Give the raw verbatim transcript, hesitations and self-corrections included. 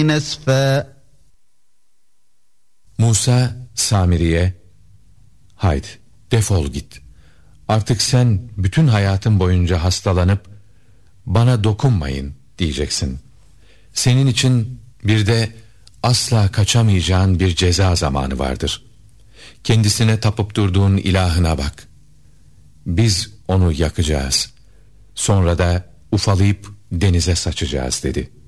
نسفا. Musa Samiri'ye, haydi defol git. Artık sen bütün hayatın boyunca hastalanıp bana dokunmayın diyeceksin. Senin için bir de asla kaçamayacağın bir ceza zamanı vardır. Kendisine tapıp durduğun ilahına bak. Biz onu yakacağız. Sonra da ufalayıp denize saçacağız dedi.